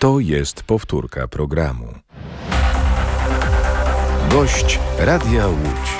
To jest powtórka programu. Gość Radia Łódź.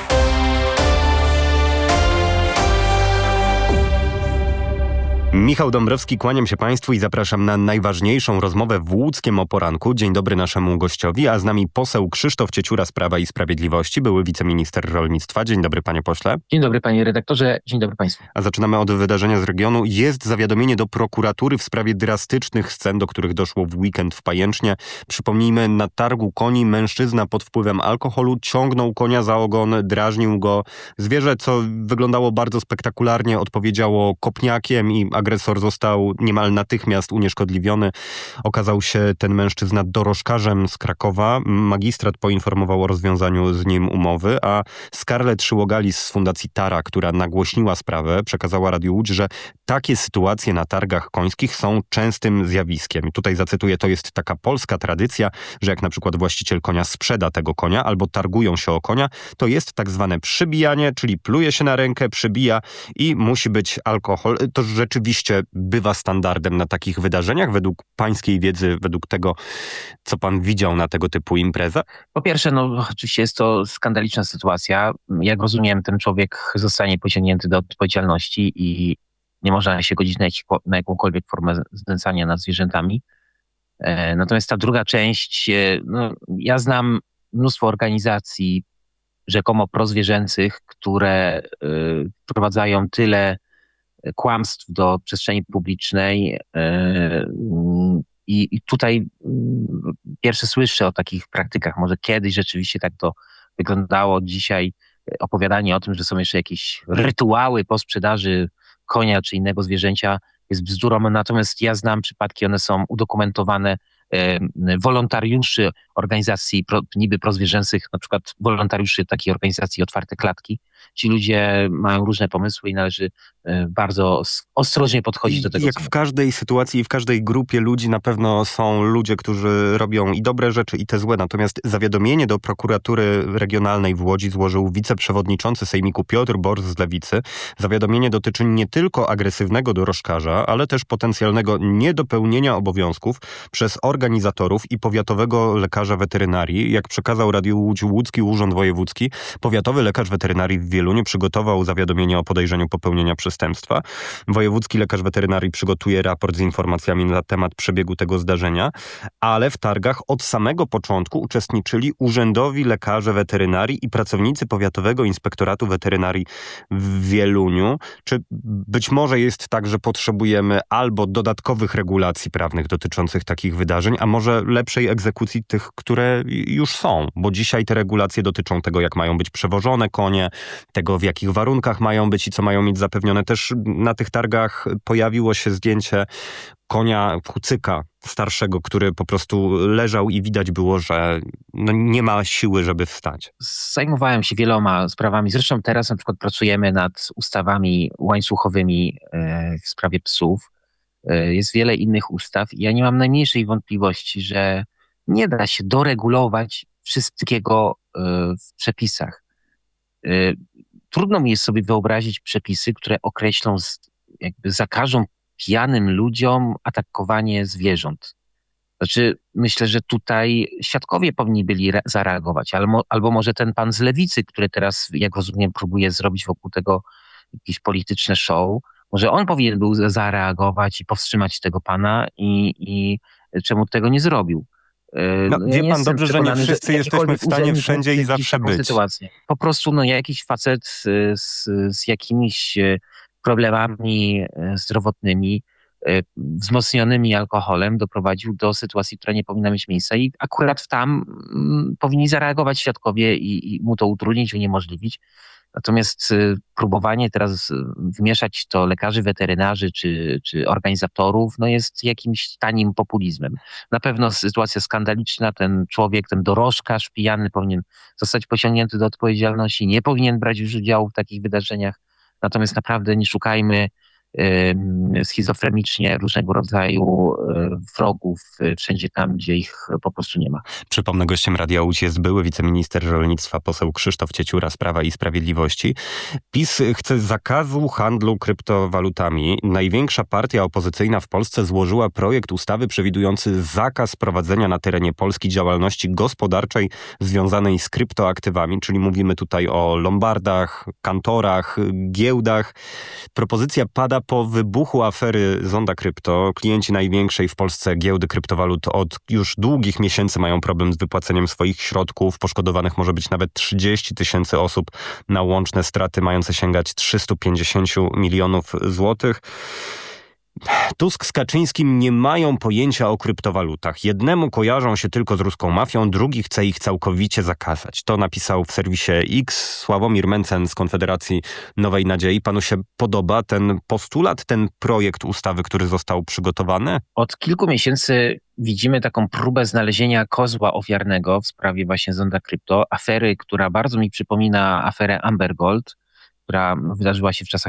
Michał Dąbrowski, kłaniam się Państwu i zapraszam na najważniejszą rozmowę w łódzkiem o poranku. Dzień dobry naszemu gościowi, a z nami poseł Krzysztof Cieciura z Prawa i Sprawiedliwości, były wiceminister rolnictwa. Dzień dobry, panie pośle. Dzień dobry, panie redaktorze. Dzień dobry państwu. A zaczynamy od wydarzenia z regionu. Jest zawiadomienie do prokuratury w sprawie drastycznych scen, do których doszło w weekend w Pajęcznie. Przypomnijmy, na targu koni mężczyzna pod wpływem alkoholu ciągnął konia za ogon, drażnił go. Zwierzę, co wyglądało bardzo spektakularnie, odpowiedziało kopniakiem i agresor został niemal natychmiast unieszkodliwiony. Okazał się ten mężczyzna dorożkarzem z Krakowa. Magistrat poinformował o rozwiązaniu z nim umowy, a Scarlett Szyłogalis z Fundacji Tara, która nagłośniła sprawę, przekazała Radiu Łódź, że takie sytuacje na targach końskich są częstym zjawiskiem. I tutaj zacytuję, to jest taka polska tradycja, że jak na przykład właściciel konia sprzeda tego konia albo targują się o konia, to jest tak zwane przybijanie, czyli pluje się na rękę, przybija i musi być alkohol. To rzeczywiście bywa standardem na takich wydarzeniach, według pańskiej wiedzy, według tego, co pan widział na tego typu imprezach? Po pierwsze, oczywiście jest to skandaliczna sytuacja. Jak rozumiem, ten człowiek zostanie pociągnięty do odpowiedzialności i nie można się godzić na jakąkolwiek formę znęcania nad zwierzętami. Natomiast ta druga część, ja znam mnóstwo organizacji rzekomo prozwierzęcych, które wprowadzają tyle kłamstw do przestrzeni publicznej i tutaj pierwsze słyszę o takich praktykach. Może kiedyś rzeczywiście tak to wyglądało. Dzisiaj opowiadanie o tym, że są jeszcze jakieś rytuały po sprzedaży konia czy innego zwierzęcia jest bzdurą. Natomiast ja znam przypadki, one są udokumentowane, wolontariuszy organizacji niby prozwierzęcych, na przykład wolontariuszy takiej organizacji Otwarte Klatki. Ci ludzie mają różne pomysły i należy bardzo ostrożnie podchodzić do tego. Jak w każdej sytuacji i w każdej grupie ludzi na pewno są ludzie, którzy robią i dobre rzeczy, i te złe. Natomiast zawiadomienie do prokuratury regionalnej w Łodzi złożył wiceprzewodniczący Sejmiku Piotr Borys z Lewicy. Zawiadomienie dotyczy nie tylko agresywnego dorożkarza, ale też potencjalnego niedopełnienia obowiązków przez organizatorów i powiatowego lekarza weterynarii. Jak przekazał Radiu Łódź Łódzki Urząd Wojewódzki, powiatowy lekarz weterynarii w Wieluniu przygotował zawiadomienie o podejrzeniu popełnienia przestępstwa. Wojewódzki lekarz weterynarii przygotuje raport z informacjami na temat przebiegu tego zdarzenia, ale w targach od samego początku uczestniczyli urzędowi lekarze weterynarii i pracownicy Powiatowego Inspektoratu Weterynarii w Wieluniu. Czy być może jest tak, że potrzebujemy albo dodatkowych regulacji prawnych dotyczących takich wydarzeń, a może lepszej egzekucji tych, które już są? Bo dzisiaj te regulacje dotyczą tego, jak mają być przewożone konie, tego, w jakich warunkach mają być i co mają mieć zapewnione. Też na tych targach pojawiło się zdjęcie konia kucyka starszego, który po prostu leżał i widać było, że nie ma siły, żeby wstać. Zajmowałem się wieloma sprawami. Zresztą teraz na przykład pracujemy nad ustawami łańcuchowymi w sprawie psów. Jest wiele innych ustaw i ja nie mam najmniejszej wątpliwości, że nie da się doregulować wszystkiego w przepisach. Trudno mi jest sobie wyobrazić przepisy, które określą, jakby zakażą pijanym ludziom atakowanie zwierząt. Znaczy, myślę, że tutaj świadkowie powinni byli zareagować, albo może ten pan z Lewicy, który teraz, jak rozumiem, próbuje zrobić wokół tego jakieś polityczne show, może on powinien był zareagować i powstrzymać tego pana i czemu tego nie zrobił. Wie pan dobrze, że nie wszyscy jesteśmy w stanie wszędzie i zawsze być. Sytuację. Po prostu jakiś facet z jakimiś problemami zdrowotnymi, wzmocnionymi alkoholem doprowadził do sytuacji, która nie powinna mieć miejsca i akurat tam powinni zareagować świadkowie i mu to utrudnić, uniemożliwić. Natomiast próbowanie teraz wmieszać to lekarzy weterynarzy czy organizatorów jest jakimś tanim populizmem. Na pewno sytuacja skandaliczna, ten człowiek, ten dorożkarz pijany powinien zostać pociągnięty do odpowiedzialności, nie powinien brać już udziału w takich wydarzeniach. Natomiast naprawdę nie szukajmy schizofrenicznie różnego rodzaju wrogów wszędzie tam, gdzie ich po prostu nie ma. Przypomnę, gościem Radia Łódź jest były wiceminister rolnictwa, poseł Krzysztof Ciecióra z Prawa i Sprawiedliwości. PiS chce zakazu handlu kryptowalutami. Największa partia opozycyjna w Polsce złożyła projekt ustawy przewidujący zakaz prowadzenia na terenie Polski działalności gospodarczej związanej z kryptoaktywami, czyli mówimy tutaj o lombardach, kantorach, giełdach. Propozycja pada po wybuchu afery Zonda Krypto. Klienci największej w Polsce giełdy kryptowalut od już długich miesięcy mają problem z wypłaceniem swoich środków. Poszkodowanych może być nawet 30 000 osób na łączne straty mające sięgać 350 milionów złotych. Tusk z Kaczyńskim nie mają pojęcia o kryptowalutach. Jednemu kojarzą się tylko z ruską mafią, drugi chce ich całkowicie zakazać. To napisał w serwisie X Sławomir Mencen z Konfederacji Nowej Nadziei. Panu się podoba ten postulat, ten projekt ustawy, który został przygotowany? Od kilku miesięcy widzimy taką próbę znalezienia kozła ofiarnego w sprawie właśnie Zonda Krypto, afery, która bardzo mi przypomina aferę Amber Gold, która wydarzyła się w czasach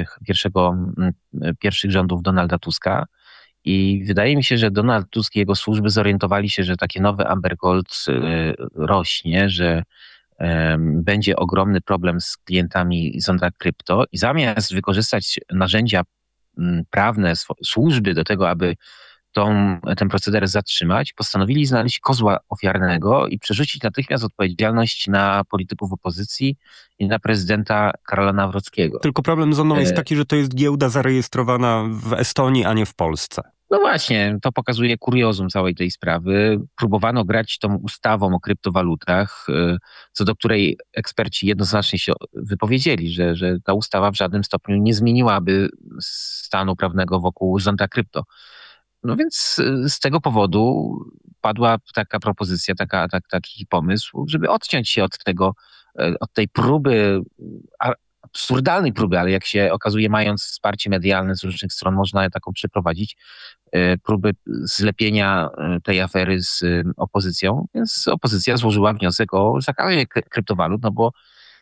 pierwszych rządów Donalda Tuska. I wydaje mi się, że Donald Tusk i jego służby zorientowali się, że takie nowe Amber Gold rośnie, że będzie ogromny problem z klientami Zonda Krypto i zamiast wykorzystać narzędzia prawne służby do tego, aby ten proceder zatrzymać, postanowili znaleźć kozła ofiarnego i przerzucić natychmiast odpowiedzialność na polityków opozycji i na prezydenta Karola Nawrockiego. Tylko problem z Zondą jest taki, że to jest giełda zarejestrowana w Estonii, a nie w Polsce. No właśnie, to pokazuje kuriozum całej tej sprawy. Próbowano grać tą ustawą o kryptowalutach, co do której eksperci jednoznacznie się wypowiedzieli, że ta ustawa w żadnym stopniu nie zmieniłaby stanu prawnego wokół Zonda Krypto. No więc z tego powodu padła taka propozycja, taki pomysł, żeby odciąć się od tej próby, absurdalnej próby, ale jak się okazuje, mając wsparcie medialne z różnych stron, można taką przeprowadzić, próby zlepienia tej afery z opozycją. Więc opozycja złożyła wniosek o zakazie kryptowalut, no bo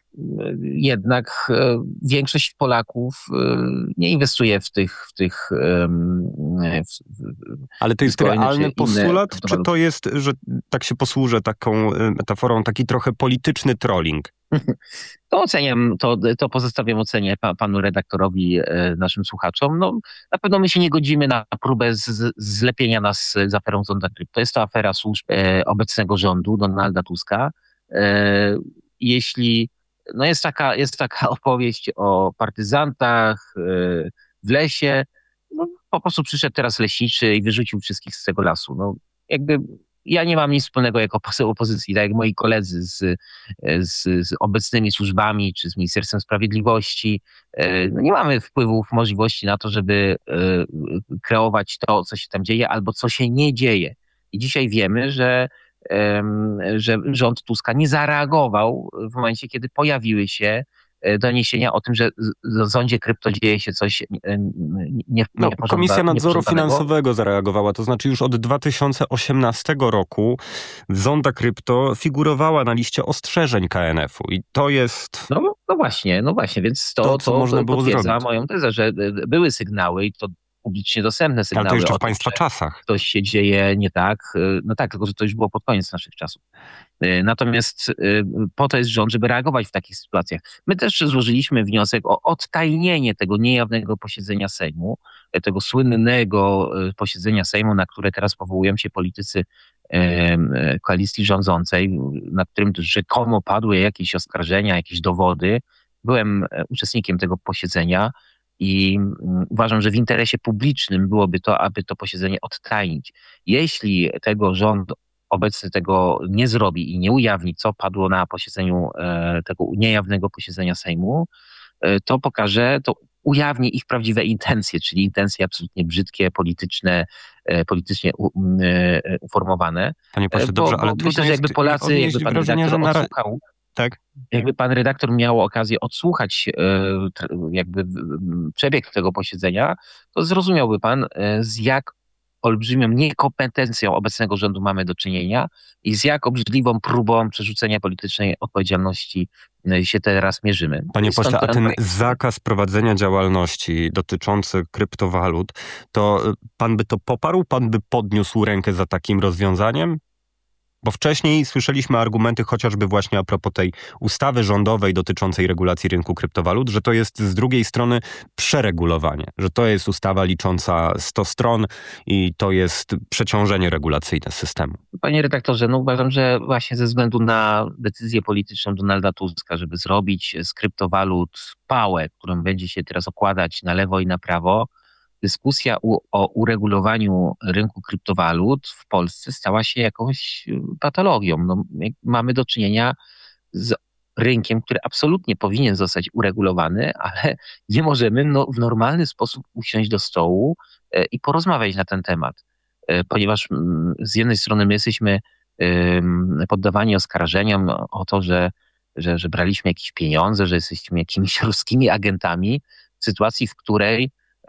jednak większość Polaków nie inwestuje w tych ale to jest realny postulat, czy to jest, że tak się posłużę taką metaforą, taki trochę polityczny trolling? To oceniam, to pozostawiam ocenie panu redaktorowi, naszym słuchaczom. No, na pewno my się nie godzimy na próbę zlepienia nas z aferą Zonda Krypto. Jest to afera służb obecnego rządu, Donalda Tuska. No jest taka opowieść o partyzantach w lesie. No, po prostu przyszedł teraz leśniczy i wyrzucił wszystkich z tego lasu. No, jakby ja nie mam nic wspólnego jako poseł opozycji, tak jak moi koledzy z obecnymi służbami czy z Ministerstwem Sprawiedliwości. No, nie mamy wpływów, możliwości na to, żeby kreować to, co się tam dzieje albo co się nie dzieje. I dzisiaj wiemy, że rząd Tuska nie zareagował w momencie, kiedy pojawiły się doniesienia o tym, że w Zondzie Krypto dzieje się coś niepożądanego. Komisja Nadzoru Finansowego zareagowała, to znaczy już od 2018 roku Zonda Krypto figurowała na liście ostrzeżeń KNF-u i to jest... No właśnie, więc to można było potwierdza zrobić. moją tezę, że były sygnały i to publicznie dostępne sygnały. Ale to jeszcze o w państwa tym, czasach. Coś się dzieje nie tak. No tak, tylko że to już było pod koniec naszych czasów. Natomiast po to jest rząd, żeby reagować w takich sytuacjach. My też złożyliśmy wniosek o odtajnienie tego niejawnego posiedzenia Sejmu, tego słynnego posiedzenia Sejmu, na które teraz powołują się politycy koalicji rządzącej, na którym rzekomo padły jakieś oskarżenia, jakieś dowody. Byłem uczestnikiem tego posiedzenia i uważam, że w interesie publicznym byłoby to, aby to posiedzenie odtajnić. Jeśli tego rząd obecny tego nie zrobi i nie ujawni, co padło na posiedzeniu tego niejawnego posiedzenia Sejmu, to ujawni ich prawdziwe intencje, czyli intencje absolutnie brzydkie, politycznie uformowane. Panie pośle, dobrze, ale myślę, że jakby Polacy, jakby pan redaktor odsłuchał, tak? Jakby pan redaktor miał okazję odsłuchać jakby przebieg tego posiedzenia, to zrozumiałby pan, z jak olbrzymią niekompetencją obecnego rządu mamy do czynienia i z jak obrzydliwą próbą przerzucenia politycznej odpowiedzialności się teraz mierzymy. Panie Stąd pośle, a ten projekt. zakaz prowadzenia działalności dotyczący kryptowalut, to pan by to poparł? Pan by podniósł rękę za takim rozwiązaniem? Bo wcześniej słyszeliśmy argumenty chociażby właśnie a propos tej ustawy rządowej dotyczącej regulacji rynku kryptowalut, że to jest z drugiej strony przeregulowanie, że to jest ustawa licząca 100 stron i to jest przeciążenie regulacyjne systemu. Panie redaktorze, no uważam, że właśnie ze względu na decyzję polityczną Donalda Tuska, żeby zrobić z kryptowalut pałę, którą będzie się teraz okładać na lewo i na prawo, dyskusja o uregulowaniu rynku kryptowalut w Polsce stała się jakąś patologią. No, mamy do czynienia z rynkiem, który absolutnie powinien zostać uregulowany, ale nie możemy w normalny sposób usiąść do stołu i porozmawiać na ten temat. Ponieważ z jednej strony my jesteśmy poddawani oskarżeniom o to, że braliśmy jakieś pieniądze, że jesteśmy jakimiś ruskimi agentami, w sytuacji, w której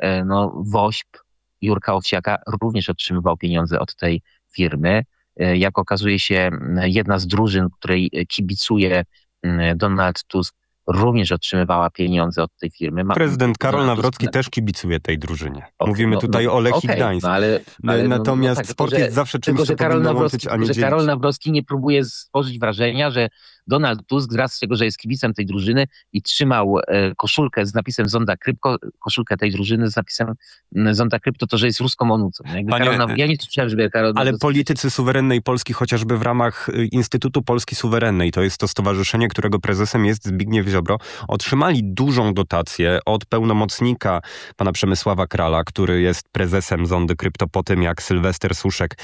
WOŚP Jurka Owsiaka również otrzymywał pieniądze od tej firmy. Jak okazuje się, jedna z drużyn, której kibicuje Donald Tusk, również otrzymywała pieniądze od tej firmy. Prezydent Karol Nawrocki też kibicuje tej drużynie. Mówimy tutaj o Lechii Gdańsk. Natomiast sport jest zawsze czymś, co powinno łączyć, a nie dzielić. Karol Nawrocki nie próbuje stworzyć wrażenia, że Donald Tusk, z tego, że jest kibicem tej drużyny i trzymał koszulkę z napisem Zonda Krypto, koszulkę tej drużyny z napisem Zonda Krypto, to że jest ruską onucą. Ja nie słyszałem, żeby Karol Ale politycy suwerennej Polski, chociażby w ramach Instytutu Polski Suwerennej, to jest to stowarzyszenie, którego prezesem jest Zbigniew Ziobro, otrzymali dużą dotację od pełnomocnika pana Przemysława Krala, który jest prezesem Zondy Krypto po tym, jak Sylwester Suszek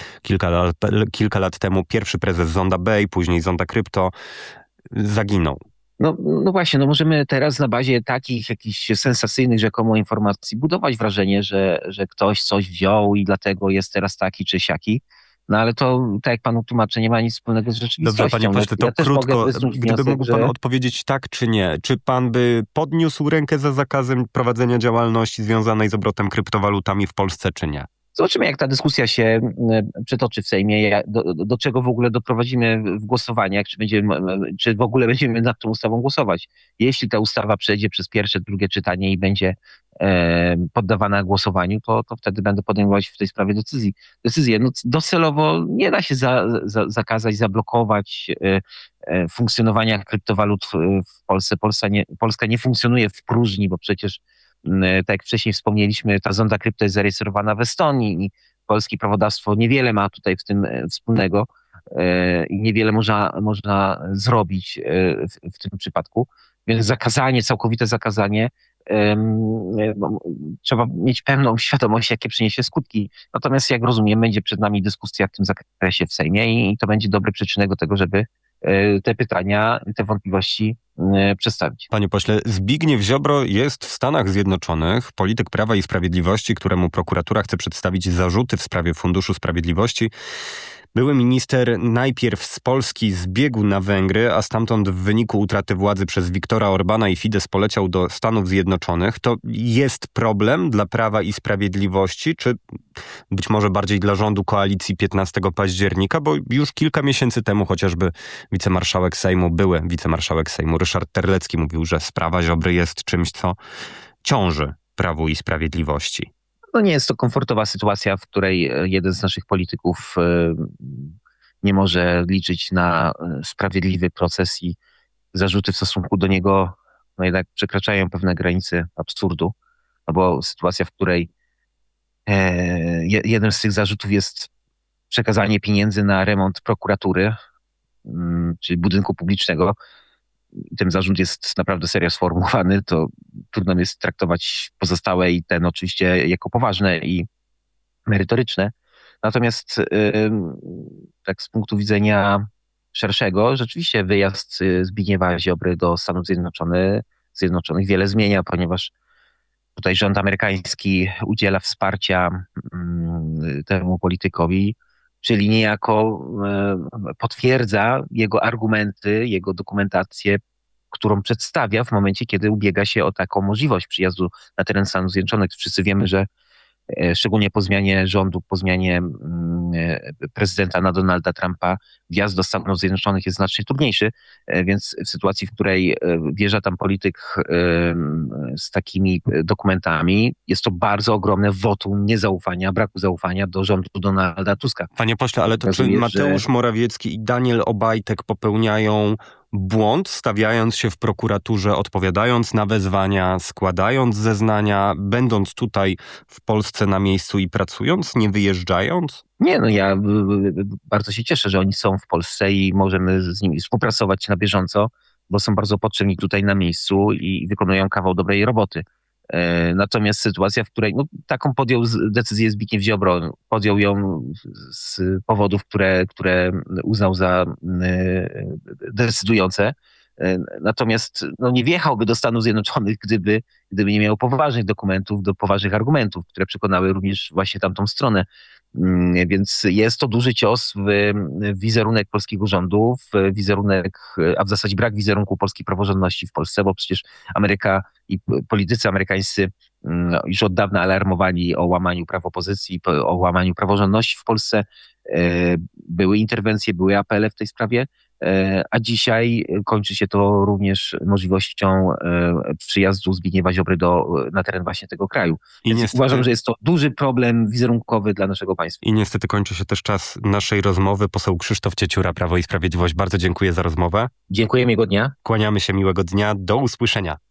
kilka lat temu, pierwszy prezes Zonda Bay, później Zonda Krypto, zaginął. No właśnie, możemy teraz na bazie takich jakichś sensacyjnych rzekomo informacji budować wrażenie, że ktoś coś wziął i dlatego jest teraz taki czy siaki. No ale to, tak jak panu tłumaczę, nie ma nic wspólnego z rzeczywistością. Dobrze, panie pośle, to ja krótko, gdyby mógł pan odpowiedzieć tak czy nie. Czy pan by podniósł rękę za zakazem prowadzenia działalności związanej z obrotem kryptowalutami w Polsce, czy nie? Zobaczymy, jak ta dyskusja się przetoczy w Sejmie, do czego w ogóle doprowadzimy w głosowaniach, czy w ogóle będziemy nad tą ustawą głosować. Jeśli ta ustawa przejdzie przez pierwsze, drugie czytanie i będzie poddawana głosowaniu, to wtedy będę podejmować w tej sprawie decyzję. No, docelowo nie da się zakazać, zablokować funkcjonowania kryptowalut w Polsce. Polska nie funkcjonuje w próżni, bo przecież tak jak wcześniej wspomnieliśmy, ta Zonda Krypto jest zarejestrowana w Estonii i polskie prawodawstwo niewiele ma tutaj w tym wspólnego i niewiele można zrobić w tym przypadku. Więc całkowite zakazanie, trzeba mieć pełną świadomość, jakie przyniesie skutki. Natomiast jak rozumiem, będzie przed nami dyskusja w tym zakresie w Sejmie i to będzie dobry przyczynek do tego, żeby te pytania, te wątpliwości przedstawić. Panie pośle, Zbigniew Ziobro jest w Stanach Zjednoczonych, polityk Prawa i Sprawiedliwości, któremu prokuratura chce przedstawić zarzuty w sprawie Funduszu Sprawiedliwości. Były minister najpierw z Polski zbiegł na Węgry, a stamtąd w wyniku utraty władzy przez Viktora Orbana i Fidesz poleciał do Stanów Zjednoczonych. To jest problem dla Prawa i Sprawiedliwości, czy być może bardziej dla rządu koalicji 15 października, bo już kilka miesięcy temu chociażby były wicemarszałek Sejmu Ryszard Terlecki mówił, że sprawa Ziobry jest czymś, co ciąży Prawu i Sprawiedliwości. No nie jest to komfortowa sytuacja, w której jeden z naszych polityków nie może liczyć na sprawiedliwy proces i zarzuty w stosunku do niego jednak przekraczają pewne granice absurdu, no bo sytuacja, w której jeden z tych zarzutów jest przekazanie pieniędzy na remont prokuratury, czyli budynku publicznego. Ten zarzut jest naprawdę serio sformułowany, to trudno jest traktować pozostałe i ten oczywiście jako poważne i merytoryczne. Natomiast tak z punktu widzenia szerszego, rzeczywiście wyjazd Zbigniewa Ziobry do Stanów Zjednoczonych wiele zmienia, ponieważ tutaj rząd amerykański udziela wsparcia temu politykowi, czyli niejako potwierdza jego argumenty, jego dokumentację, którą przedstawia w momencie, kiedy ubiega się o taką możliwość przyjazdu na teren Stanów Zjednoczonych. Wszyscy wiemy, że szczególnie po zmianie rządu, po zmianie prezydenta na Donalda Trumpa, wjazd do Stanów Zjednoczonych jest znacznie trudniejszy, więc w sytuacji, w której wjeżdża tam polityk z takimi dokumentami, jest to bardzo ogromne wotum niezaufania, braku zaufania do rządu Donalda Tuska. Panie pośle, ale to czy Mateusz Morawiecki i Daniel Obajtek popełniają błąd, stawiając się w prokuraturze, odpowiadając na wezwania, składając zeznania, będąc tutaj w Polsce na miejscu i pracując, nie wyjeżdżając? Nie, ja bardzo się cieszę, że oni są w Polsce i możemy z nimi współpracować na bieżąco, bo są bardzo potrzebni tutaj na miejscu i wykonują kawał dobrej roboty. Natomiast sytuacja, w której taką podjął decyzję Zbigniew Ziobro, podjął ją z powodów, które uznał za decydujące. Natomiast nie wjechałby do Stanów Zjednoczonych, gdyby nie miał poważnych dokumentów, do poważnych argumentów, które przekonały również właśnie tamtą stronę. Więc jest to duży cios w wizerunek polskiego rządu, w wizerunek, a w zasadzie brak wizerunku polskiej praworządności w Polsce, bo przecież Ameryka i politycy amerykańscy już od dawna alarmowali o łamaniu praw opozycji, o łamaniu praworządności w Polsce. Były interwencje, były apele w tej sprawie, a dzisiaj kończy się to również możliwością przyjazdu Zbigniewa Ziobry na teren właśnie tego kraju. Uważam, że jest to duży problem wizerunkowy dla naszego państwa. I niestety kończy się też czas naszej rozmowy. Poseł Krzysztof Cieciura, Prawo i Sprawiedliwość. Bardzo dziękuję za rozmowę. Dziękuję, miłego dnia. Kłaniamy się, miłego dnia. Do usłyszenia.